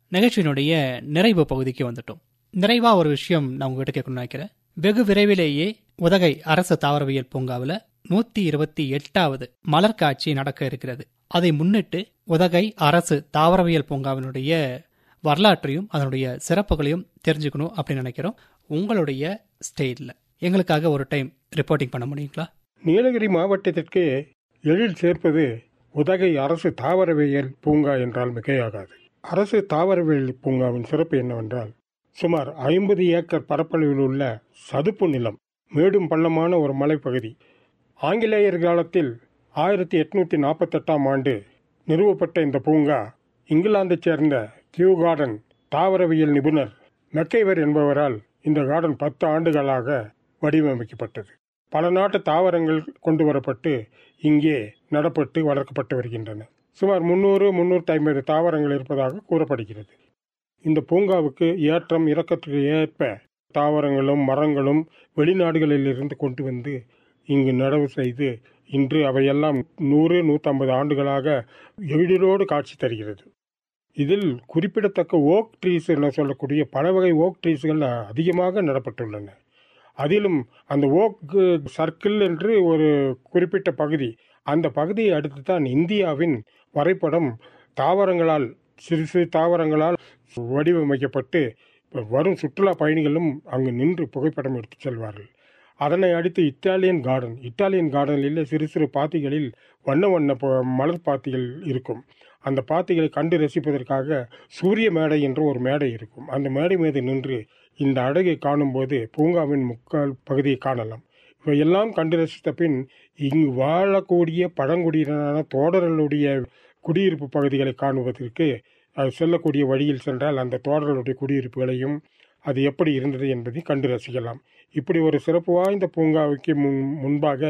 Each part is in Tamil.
நிகழ்ச்சியினுடைய நிறைவு பகுதிக்கு வந்துட்டோம். நிறைவா ஒரு விஷயம் நான் உங்ககிட்ட கேட்கணும்னு நினைக்கிறேன். வெகு விரைவிலேயே உதகை அரசு தாவரவியல் பூங்காவில் 128வது மலர் காட்சி நடக்க இருக்கிறது. அதை முன்னிட்டு உதகை அரசு தாவரவியல் பூங்காவினுடைய வரலாற்றையும் அதனுடைய சிறப்புகளையும் தெரிஞ்சுக்கணும் அப்படின்னு நினைக்கிறோம். உங்களுடைய ஸ்டைலில் எங்களுக்காக ஒரு டைம் ரிப்போர்ட்டிங் பண்ண முடியுங்களா? நீலகிரி மாவட்டத்திற்கு எழில் சேர்ப்பது உதகை அரசு தாவரவியல் பூங்கா என்றால் மிகையாகாது. அரசு தாவரவியல் பூங்காவின் சிறப்பு என்னவென்றால், சுமார் 50 ஏக்கர் பரப்பளவில் உள்ள சதுப்பு நிலம், மேடும் பள்ளமான ஒரு மலைப்பகுதி. ஆங்கிலேயர் காலத்தில் 1848ஆம் ஆண்டு நிறுவப்பட்ட இந்த பூங்கா இங்கிலாந்தைச் சேர்ந்த கியூ கார்டன் தாவரவியல் நிபுணர் மெக்கைவர் என்பவரால் இந்த கார்டன் 10 ஆண்டுகளாக வடிவமைக்கப்பட்டது. பல நாட்டு தாவரங்கள் கொண்டு வரப்பட்டு இங்கே நடப்பட்டு வளர்க்கப்பட்டு வருகின்றன. சுமார் 300-350 தாவரங்கள் இருப்பதாக கூறப்படுகிறது. இந்த பூங்காவுக்கு ஏற்றம் இறக்கத்துக்கு ஏற்ப தாவரங்களும் மரங்களும் வெளிநாடுகளில் இருந்து கொண்டு வந்து இங்கு நடவு செய்து இன்று அவையெல்லாம் 100-150 ஆண்டுகளாக எழிலோடு காட்சி தருகிறது. இதில் குறிப்பிடத்தக்க ஓக் ட்ரீஸ் என சொல்லக்கூடிய பல வகை ஓக் ட்ரீஸ்கள் அதிகமாக நடப்பட்டுள்ளன. அதிலும் அந்த ஓக் சர்க்கிள் என்று ஒரு குறிப்பிட்ட பகுதி, அந்த பகுதியை அடுத்து தான் இந்தியாவின் வரைபடம் தாவரங்களால் சிறு சிறு தாவரங்களால் வடிவமைக்கப்பட்டு வரும் சுற்றுலா பயணிகளும் அங்கு நின்று புகைப்படம் எடுத்து செல்வார்கள். அதனை அடுத்து இத்தாலியன் கார்டனில் சிறு சிறு பாத்திகளில் வண்ண வண்ண மலர் பாத்திகள் இருக்கும். அந்த பாத்திகளை கண்டு ரசிப்பதற்காக சூரிய மேடை என்ற ஒரு மேடை இருக்கும். அந்த மேடை மீது நின்று இந்த அழகை காணும்போது பூங்காவின் முக்கால் பகுதியை காணலாம். இவையெல்லாம் கண்டு ரசித்த பின் இங்கு வாழக்கூடிய பழங்குடியினரான தோடர்களுடைய குடியிருப்பு பகுதிகளை காணுவதற்கு செல்லக்கூடிய வழியில் சென்றால் அந்த தோடர்களுடைய குடியிருப்புகளையும் அது எப்படி இருந்தது என்பதை கண்டு ரசிக்கலாம். இப்படி ஒரு சிறப்பு வாய்ந்த பூங்காவுக்கு முன்பாக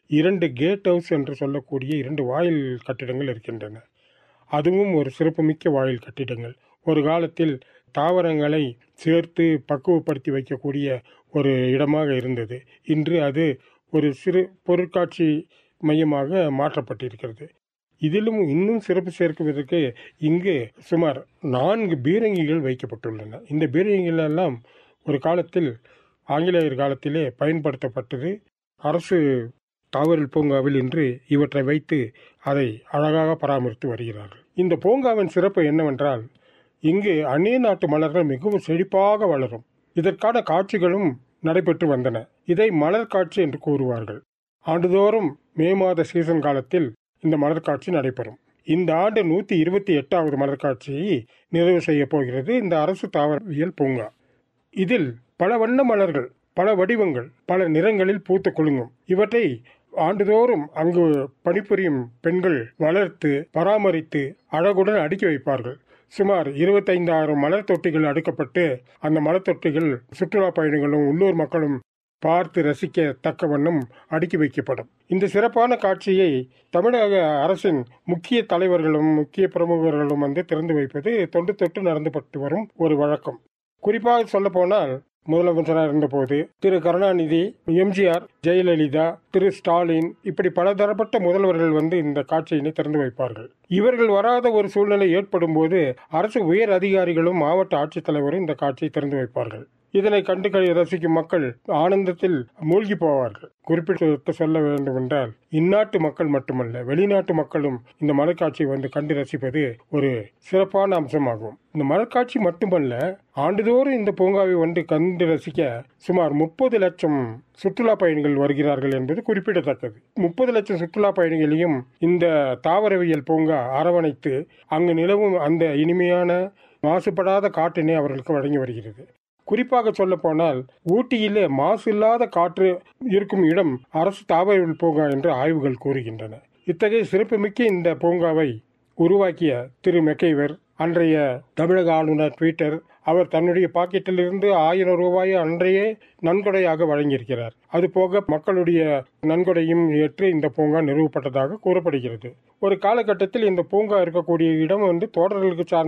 2 கேட் ஹவுஸ் என்று சொல்லக்கூடிய 2 வாயில் கட்டிடங்கள் இருக்கின்றன. அதுவும் ஒரு சிறப்புமிக்க வாயில் கட்டிடங்கள். ஒரு காலத்தில் தாவரங்களை சேர்த்து பக்குவப்படுத்தி வைக்கக்கூடிய ஒரு இடமாக இருந்தது. இன்று அது ஒரு சிறு பொருட்காட்சி மையமாக மாற்றப்பட்டிருக்கிறது. இதிலும் இன்னும் சிறப்பு சேர்க்குவதற்கு இங்கு சுமார் 4 பீரங்கிகள் வைக்கப்பட்டுள்ளன. இந்த பீரங்கிகள் எல்லாம் ஒரு காலத்தில் ஆங்கிலேயர் காலத்திலே பயன்படுத்தப்பட்டது. அரசு தாவரவியல் பூங்காவில் இன்று இவற்றை வைத்து அதை அழகாக பராமரித்து வருகிறார்கள். இந்த பூங்காவின் சிறப்பு என்னவென்றால், இங்கு அந்நிய நாட்டு மலர்கள் மிகவும் செழிப்பாக வளரும். இதற்கான காட்சிகளும் நடைபெற்று வந்தன. இதை மலர் காட்சி என்று கூறுவார்கள். ஆண்டுதோறும் மே மாத சீசன் காலத்தில் இந்த மலர் காட்சி நடைபெறும். இந்த ஆண்டு 128வது மலர் காட்சியை நிறைவு செய்ய போகிறது இந்த அரசு தாவரவியல் பூங்கா. இதில் பல வண்ண மலர்கள், பல வடிவங்கள், பல நிறங்களில் பூத்து குலுங்கும். இவற்றை ஆண்டுதோறும் அங்கு பணிபுரியும் பெண்கள் வளர்த்து பராமரித்து அழகுடன் அடுக்கி வைப்பார்கள். சுமார் 25,000 மலர் தொட்டிகள் அடுக்கப்பட்டு அந்த மலர் தொட்டிகள் சுற்றுலா பயணிகளும் உள்ளூர் மக்களும் பார்த்து ரசிக்க தக்க வண்ணம் அடுக்கி வைக்கப்படும். இந்த சிறப்பான காட்சியை தமிழக அரசின் முக்கிய தலைவர்களும் முக்கிய பிரமுகர்களும் திறந்து வைப்பது தொன்று தொட்டு நடந்துபட்டு வரும் ஒரு வழக்கம். குறிப்பாக சொல்ல போனால், முதலமைச்சராக இருந்தபோது திரு கருணாநிதி, எம்ஜிஆர், ஜெயலலிதா, திரு ஸ்டாலின், இப்படி பலதரப்பட்ட முதல்வர்கள் இந்த காட்சியினை திறந்து வைப்பார்கள். இவர்கள் வராத ஒரு சூழ்நிலை ஏற்படும் போது அரசு உயர் அதிகாரிகளும் மாவட்ட ஆட்சித்தலைவரும் இந்த காட்சியை திறந்து வைப்பார்கள். இதனை கண்டு ரசிக்கும் மக்கள் ஆனந்தத்தில் மூழ்கி போவார்கள். குறிப்பிட்டு சொல்ல வேண்டும் என்றால், இந்நாட்டு மக்கள் மட்டுமல்ல, வெளிநாட்டு மக்களும் இந்த மலர்காட்சியை கண்டு ரசிப்பது ஒரு சிறப்பான அம்சமாகும். இந்த மலர்காட்சி மட்டுமல்ல, ஆண்டுதோறும் இந்த பூங்காவை கண்டு ரசிக்க சுமார் 30 லட்சம் சுற்றுலா பயணிகள் வருகிறார்கள் என்பது குறிப்பிடத்தக்கது. 30 லட்சம் சுற்றுலா பயணிகளையும் இந்த தாவரவியல் பூங்கா அரவணைத்து அங்கு நிலவும் அந்த இனிமையான மாசுபடாத காற்றினை அவர்களுக்கு வழங்கி வருகிறது. குறிப்பாக சொல்ல போனால், ஊட்டியிலே மாசு இல்லாத காற்று இருக்கும் இடம் அரசு தாவரவியல் பூங்கா என்று ஆய்வுகள் கூறுகின்றன. இத்தகைய சிறப்புமிக்க இந்த பூங்காவை உருவாக்கிய திரு மெக்கைவர், அன்றைய தமிழக ஆளுநர் பீட்டர், அவர் தன்னுடைய பாக்கெட்டிலிருந்து 1000 ரூபாயை அன்றையே நன்கொடையாக வழங்கியிருக்கிறார். அதுபோக மக்களுடைய நன்கொடையும் ஏற்று இந்த பூங்கா நிறுவப்பட்டதாக கூறப்படுகிறது. ஒரு காலகட்டத்தில் இந்த பூங்கா இருக்கக்கூடிய இடம் தோடர்களுக்கு சார்ந்த